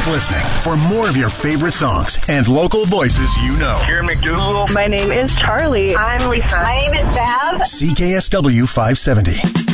Keep listening for more of your favorite songs and local voices you know. Karen McDougal. My name is Charlie. I'm Lisa. My name is Bev. CKSW 570.